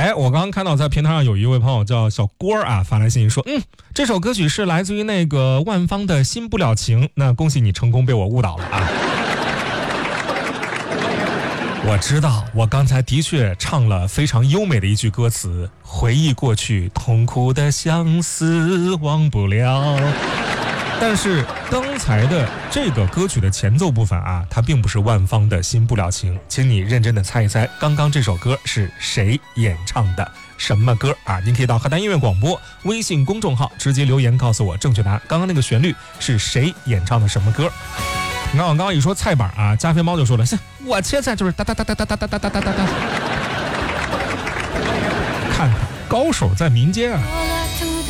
我刚刚看到在平台上有一位朋友叫小郭啊，发来信息说，这首歌曲是来自于那个万芳的《新不了情》，那恭喜你成功被我误导了啊。我知道，我刚才的确唱了非常优美的一句歌词，回忆过去，痛苦的相思忘不了。但是刚才的这个歌曲的前奏部分啊，它并不是万芳的《新不了情》，请你认真的猜一猜，刚刚这首歌是谁演唱的？什么歌啊？您可以到河南音乐广播微信公众号直接留言告诉我正确答案。刚刚那个旋律是谁演唱的什么歌？你看我刚刚一说菜板啊，加菲猫就说了，我切菜就是哒哒哒哒哒哒哒哒哒哒哒。看看高手在民间啊。